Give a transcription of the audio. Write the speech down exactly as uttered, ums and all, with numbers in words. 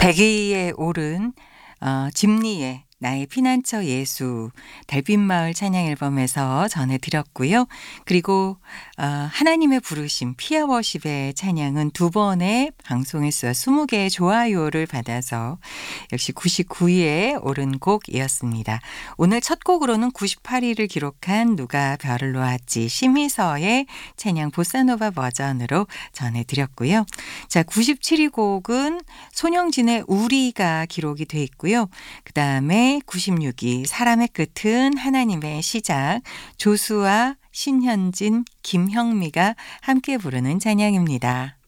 대기에 오른 어 집리의 나의 피난처 예수 달빛마을 찬양 앨범에서 전해 드렸고요. 그리고 어 하나님의 부르심 피아 워십의 찬양은 두 번의 방송횟수와 스무 개의 좋아요를 받아서 역시 구십구 위에 오른 곡이었습니다. 오늘 첫 곡으로는 구십팔 위를 기록한 누가 별을 놓았지 심희서의 찬양 보사노바 버전으로 전해 드렸고요. 자, 구십칠 위 곡은 손영진의 우리가 기록이 돼 있고요. 그다음에 구십육 위 사람의 끝은 하나님의 시작 조수아 신현진 김형미가 함께 부르는 찬양입니다.